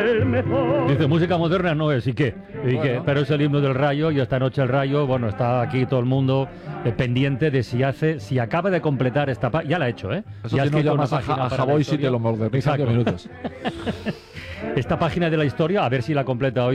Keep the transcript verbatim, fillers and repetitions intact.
Dice, música moderna no es, ¿y qué? ¿Y Bueno. qué? Pero es el himno del Rayo, y esta noche el Rayo, bueno, está aquí todo el mundo eh, pendiente de si hace, si acaba de completar esta página, ya la ha hecho, ¿eh? Eso ya ha si no escrito una llamas a, página Ja- a para la Javoy si historia. te lo modernizan en Exacto. minutos. Esta página de la historia, a ver si la completa hoy.